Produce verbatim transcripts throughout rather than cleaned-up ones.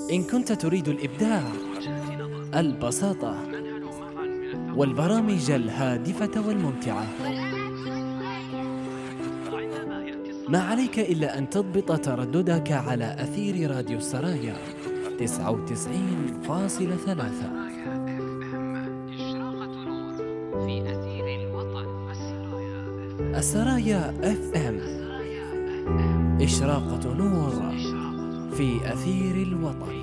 إن كنت تريد الإبداع، البساطة، والبرامج الهادفة والممتعة، ما عليك إلا أن تضبط ترددك على أثير راديو السرايا تسعة وتسعين فاصلة ثلاثة. السرايا اف ام، إشراقة نور في أثير الوطن.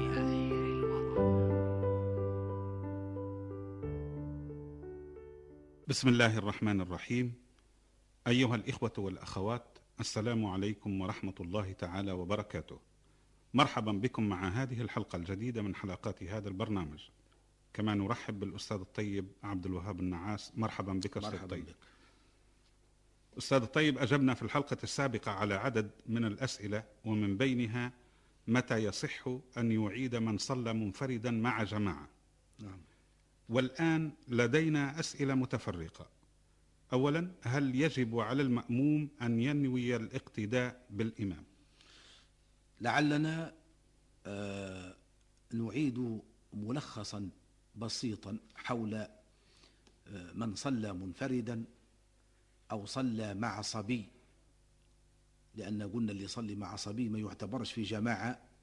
بسم الله الرحمن الرحيم. أيها الإخوة والأخوات، السلام عليكم ورحمة الله تعالى وبركاته. مرحبا بكم مع هذه الحلقة الجديدة من حلقات هذا البرنامج. كما نرحب بالأستاذ الطيب عبد الوهاب النعاس. مرحبا بك أستاذ الطيب. بك. أستاذ الطيب، أجبنا في الحلقة السابقة على عدد من الأسئلة، ومن بينها متى يصح أن يعيد من صلى منفردا مع جماعة؟ نعم. والآن لدينا أسئلة متفرقة. أولا، هل يجب على المأموم أن ينوي الاقتداء بالإمام؟ لعلنا آه نعيد ملخصا بسيطا حول آه من صلى منفردا أو صلى مع صبي، لأن قلنا اللي يصلي مع صبي ما يعتبرش في جماعة